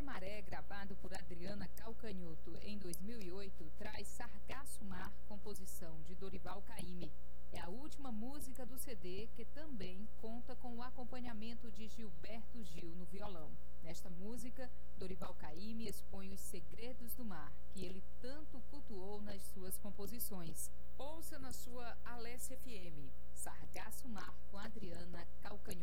Maré, gravado por Adriana Calcanhoto em 2008, traz Sargaço Mar, composição de Dorival Caymmi. É a última música do CD, que também conta com o acompanhamento de Gilberto Gil no violão. Nesta música, Dorival Caymmi expõe os segredos do mar, que ele tanto cultuou nas suas composições. Ouça na sua Alessia FM, Sargaço Mar com Adriana Calcanhoto.